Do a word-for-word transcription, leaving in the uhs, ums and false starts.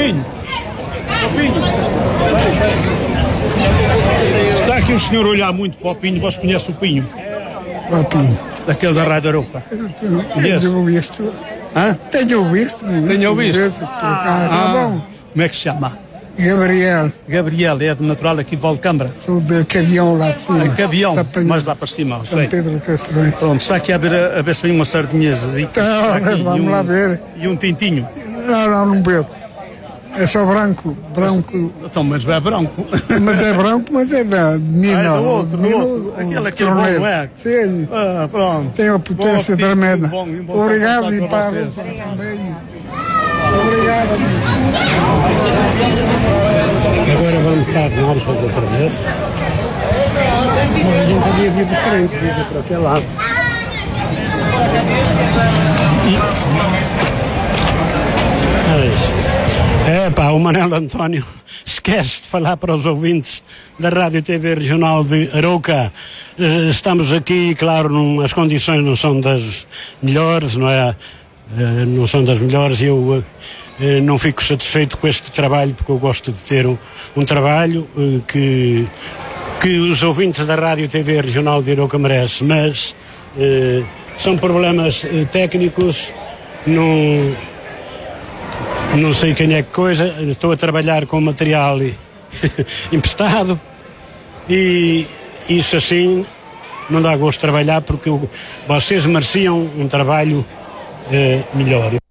Pinho. Pinho. Está aqui um senhor a olhar muito para o Pinho. Você conhece o Pinho? O Pinho. Daquele da Rádio Aroca. Tenho visto. Hã? Tenho visto. Tenho visto? Ah, tá bom. Como é que se chama? Gabriel. Gabriel, é de natural aqui de Valcambra. Sou de Cavião lá de cima. É Cavião, mais lá para cima, São sei. Pedro do Castelão. Pronto, está aqui a ver, a ver se vem umas sardinhas. Então, vamos um, lá ver. E um tintinho. Não, não, não bebo. É só branco, branco. Então, mas é branco. Mas é branco, mas é da menina. Ah, é do outro, do menino, outro. Aquele, o aquele bom, torneiro. não é? Sim. Ah, pronto. Tem uma potência Bom, tremenda. bom, um bom Obrigado salve e para para vocês. também. Obrigado, amigo. Agora vamos estar de nós outra vez. A gente havia vindo diferente, vindo para aquele lado. É pá, o Manuel António esquece de falar para os ouvintes da Rádio T V Regional de Arouca. Estamos aqui, claro, num, as condições não são das melhores, não é? Não são das melhores e eu não fico satisfeito com este trabalho, porque eu gosto de ter um, um trabalho que, que os ouvintes da Rádio T V Regional de Arouca merecem, mas eh, são problemas eh, técnicos, não, não sei quem é que coisa, estou a trabalhar com material emprestado e isso assim não dá gosto de trabalhar, porque eu, vocês mereciam um trabalho eh, melhor.